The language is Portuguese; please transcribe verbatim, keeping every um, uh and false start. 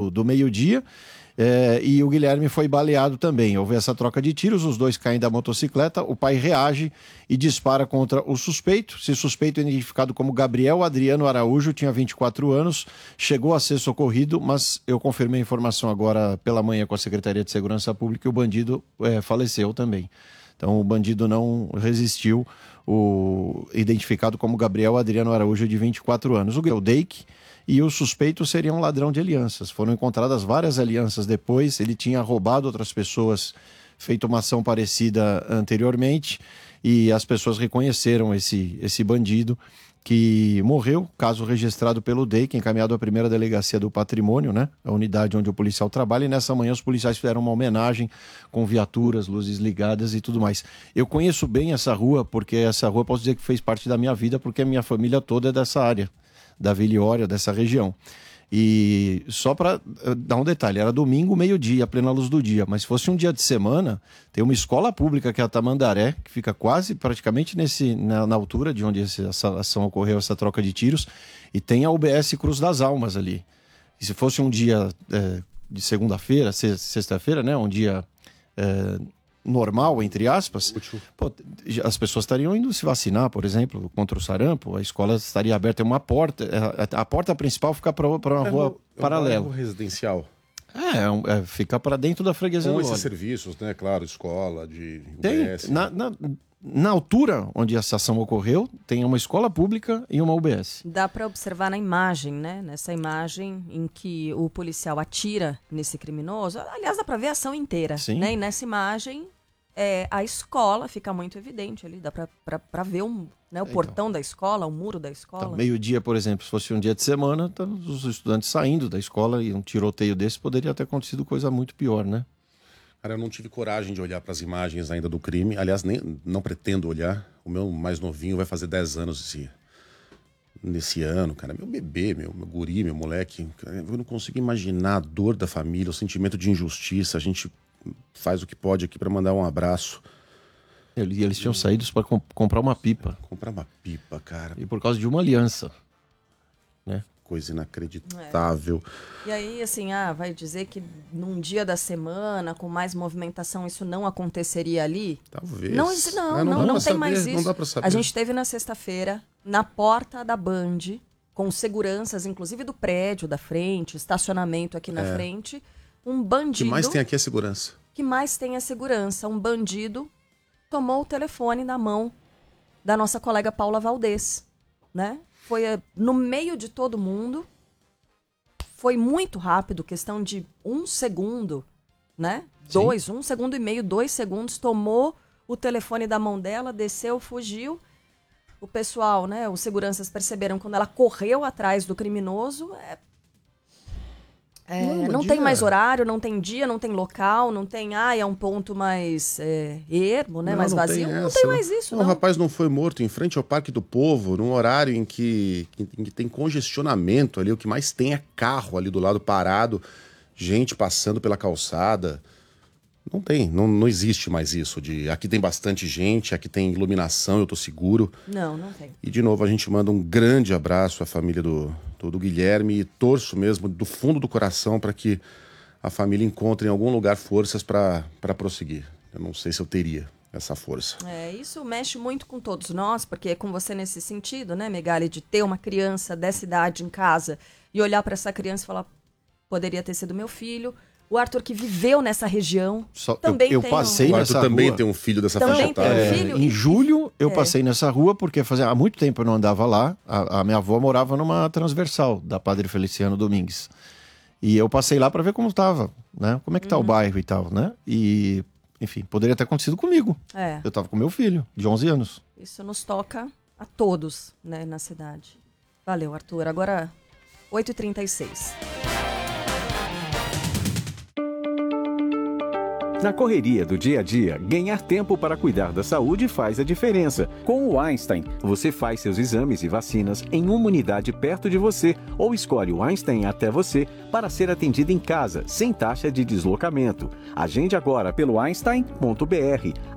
do, do meio-dia. É, e o Guilherme foi baleado também. Houve essa troca de tiros, os dois caem da motocicleta, o pai reage e dispara contra o suspeito. Esse suspeito, identificado como Gabriel Adriano Araújo, tinha vinte e quatro anos, chegou a ser socorrido, mas eu confirmei a informação agora pela manhã com a Secretaria de Segurança Pública e o bandido é, faleceu também. Então o bandido não resistiu, o identificado como Gabriel Adriano Araújo, de vinte e quatro anos. O Deik e o suspeito seria um ladrão de alianças. Foram encontradas várias alianças depois, ele tinha roubado outras pessoas, feito uma ação parecida anteriormente, e as pessoas reconheceram esse, esse bandido que morreu, caso registrado pelo D E I C, encaminhado à primeira delegacia do patrimônio, né? A unidade onde o policial trabalha, e nessa manhã os policiais fizeram uma homenagem com viaturas, luzes ligadas e tudo mais. Eu conheço bem essa rua, porque essa rua posso dizer que fez parte da minha vida, porque a minha família toda é dessa área, da Vila Iória, dessa região. E só para dar um detalhe, era domingo, meio-dia, plena luz do dia, mas se fosse um dia de semana, tem uma escola pública que é a Tamandaré, que fica quase praticamente nesse, na, na altura de onde essa ação ocorreu, essa troca de tiros, e tem a U B S Cruz das Almas ali. E se fosse um dia é, de segunda-feira, sexta-feira, né, um dia é, normal, entre aspas, pô, as pessoas estariam indo se vacinar, por exemplo, contra o sarampo, a escola estaria aberta, tem uma porta, a, a porta principal fica para uma é rua um, paralela. É um residencial. É, é, um, é fica para dentro da freguesia. Com esses serviços, né, claro, escola, de U B S. Tem, na, na, na altura onde essa ação ocorreu, tem uma escola pública e uma U B S. Dá para observar na imagem, né? Nessa imagem em que o policial atira nesse criminoso. Aliás, dá para ver a ação inteira. Sim. Né? E nessa imagem, é, a escola fica muito evidente ali. Dá para ver um, né, o então, portão da escola, o muro da escola. Então, meio-dia, por exemplo, se fosse um dia de semana, tá, os estudantes saindo da escola e um tiroteio desse poderia ter acontecido coisa muito pior, né? Cara, eu não tive coragem de olhar para as imagens ainda do crime. Aliás, nem, não pretendo olhar. O meu mais novinho vai fazer dez anos esse, nesse ano, cara. Meu bebê, meu, meu guri, meu moleque. Eu não consigo imaginar a dor da família, o sentimento de injustiça. A gente faz o que pode aqui para mandar um abraço. E eles tinham saído para comp comprar uma pipa. Comprar uma pipa, cara. E por causa de uma aliança, né? Coisa inacreditável. É. E aí, assim, ah, vai dizer que num dia da semana, com mais movimentação, isso não aconteceria ali? Talvez. Não, não, ah, não, não, não tem saber, mais isso. Não dá pra saber. A gente teve na sexta-feira, na porta da Band, com seguranças, inclusive do prédio da frente, estacionamento aqui na é. frente, um bandido... O que mais tem aqui é segurança. O que mais tem é segurança. Um bandido tomou o telefone na mão da nossa colega Paula Valdez, né? Foi no meio de todo mundo, foi muito rápido, questão de um segundo, né? Sim. Dois, um segundo e meio, dois segundos, tomou o telefone da mão dela, desceu, fugiu. O pessoal, né, os seguranças perceberam quando ela correu atrás do criminoso, é, é, não, não tem mais horário, não tem dia, não tem local, não tem, ah, é um ponto mais é, ermo, né, não, mais não vazio. Tem não tem mais isso, não. O rapaz não foi morto em frente ao Parque do Povo, num horário em que, em que tem congestionamento ali, o que mais tem é carro ali do lado parado, gente passando pela calçada. Não tem, não, não existe mais isso de aqui tem bastante gente, aqui tem iluminação, eu tô seguro. Não, não tem. E de novo a gente manda um grande abraço à família do, do, do Guilherme e torço mesmo do fundo do coração para que a família encontre em algum lugar forças para prosseguir. Eu não sei se eu teria essa força. É, isso mexe muito com todos nós, porque é com você nesse sentido, né, Megali, de ter uma criança dessa idade em casa e olhar para essa criança e falar, poderia ter sido meu filho. O Arthur, que viveu nessa região, Só, também eu, eu tem passei um... O nessa Arthur também rua. tem um filho dessa Também faixa etária. tem um É, filho. em julho, eu é. passei nessa rua, porque fazia, há muito tempo eu não andava lá. A, a minha avó morava numa transversal da Padre Feliciano Domingues. E eu passei lá para ver como estava, né? Como é que tá uhum. o bairro e tal, né? E, enfim, poderia ter acontecido comigo. É. Eu estava com meu filho, de onze anos. Isso nos toca a todos, né, na cidade. Valeu, Arthur. Agora, oito e trinta e seis. Na correria do dia a dia, ganhar tempo para cuidar da saúde faz a diferença. Com o Einstein, você faz seus exames e vacinas em uma unidade perto de você ou escolhe o Einstein até você para ser atendido em casa, sem taxa de deslocamento. Agende agora pelo einstein ponto br.